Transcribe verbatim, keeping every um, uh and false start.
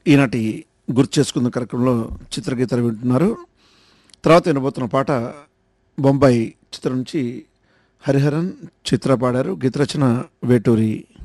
ఈనాటి గుర్తు చేసుకుందాం కార్యక్రమంలో చిత్రగీతాలు వింటున్నారు. తర్వాత వినబోతున్న పాట బొంబాయి చిత్రం నుంచి హరిహరన్ చిత్ర పాడారు. గీత రచన వేటూరి.